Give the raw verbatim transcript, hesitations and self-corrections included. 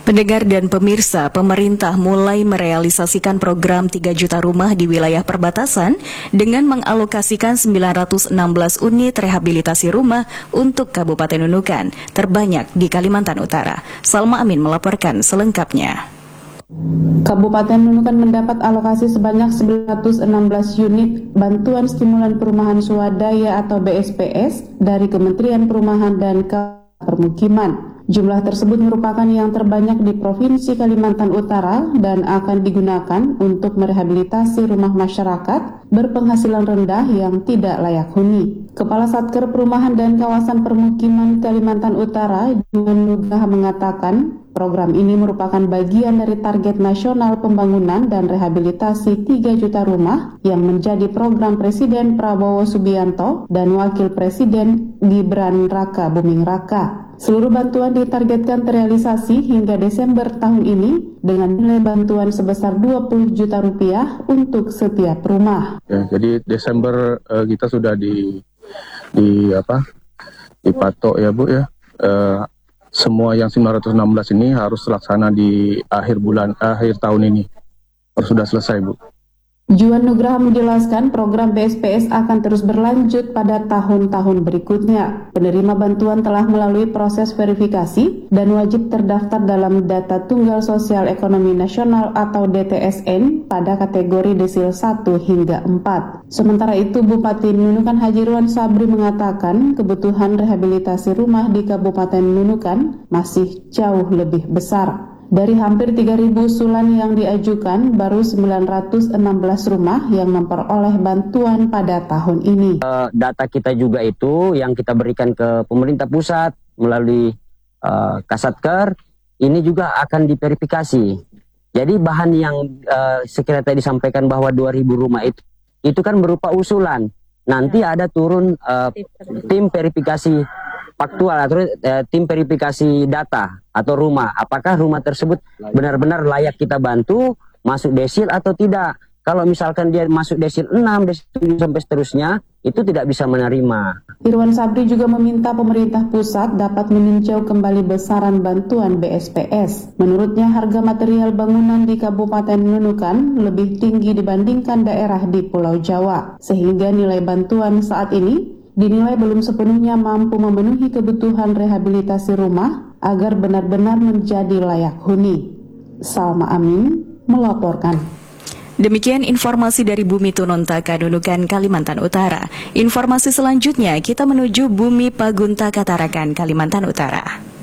Pendengar dan pemirsa, pemerintah mulai merealisasikan program tiga juta rumah di wilayah perbatasan dengan mengalokasikan sembilan ratus enam belas unit rehabilitasi rumah untuk Kabupaten Nunukan, terbanyak di Kalimantan Utara. Salma Amin melaporkan selengkapnya. Kabupaten Nunukan mendapat alokasi sebanyak sembilan ratus enam belas unit bantuan stimulan perumahan swadaya atau B S P S dari Kementerian Perumahan dan Permukiman. Jumlah tersebut merupakan yang terbanyak di Provinsi Kalimantan Utara dan akan digunakan untuk merehabilitasi rumah masyarakat berpenghasilan rendah yang tidak layak huni. Kepala Satker Perumahan dan Kawasan Permukiman Kalimantan Utara, Juan Nugraha, mengatakan program ini merupakan bagian dari target nasional pembangunan dan rehabilitasi tiga juta rumah yang menjadi program Presiden Prabowo Subianto dan Wakil Presiden Gibran Raka Buming Raka. Seluruh bantuan ditargetkan terrealisasi hingga Desember tahun ini dengan nilai bantuan sebesar dua puluh juta rupiah untuk setiap rumah. Ya, jadi Desember uh, kita sudah di di apa? dipatok ya Bu ya. Uh, semua yang sembilan ratus enam belas ini harus terlaksana di akhir bulan akhir tahun ini. Harus sudah selesai Bu. Juan Nugraha menjelaskan program B S P S akan terus berlanjut pada tahun-tahun berikutnya. Penerima bantuan telah melalui proses verifikasi dan wajib terdaftar dalam Data Tunggal Sosial Ekonomi Nasional atau D T S N pada kategori desil satu hingga empat. Sementara itu, Bupati Nunukan Haji Irwan Sabri mengatakan kebutuhan rehabilitasi rumah di Kabupaten Nunukan masih jauh lebih besar. Dari hampir tiga ribu usulan yang diajukan, baru sembilan ratus enam belas rumah yang memperoleh bantuan pada tahun ini. Uh, data kita juga itu yang kita berikan ke pemerintah pusat melalui uh, Kasatker, ini juga akan diverifikasi. Jadi bahan yang uh, sekiranya tadi disampaikan bahwa dua ribu rumah itu, itu kan berupa usulan. Nanti ada turun uh, tim verifikasi faktual atau eh, tim verifikasi data atau rumah. Apakah rumah tersebut benar-benar layak kita bantu masuk desil atau tidak? Kalau misalkan dia masuk desil enam, desil tujuh sampai seterusnya, itu tidak bisa menerima. Irwan Sabri juga meminta pemerintah pusat dapat meninjau kembali besaran bantuan B S P S. Menurutnya harga material bangunan di Kabupaten Nunukan lebih tinggi dibandingkan daerah di Pulau Jawa, sehingga nilai bantuan saat ini dinilai belum sepenuhnya mampu memenuhi kebutuhan rehabilitasi rumah agar benar-benar menjadi layak huni. Salma Amin melaporkan. Demikian informasi dari Bumi Tunontaka, Nunukan, Kalimantan Utara. Informasi selanjutnya kita menuju Bumi Paguntaka, Tarakan, Kalimantan Utara.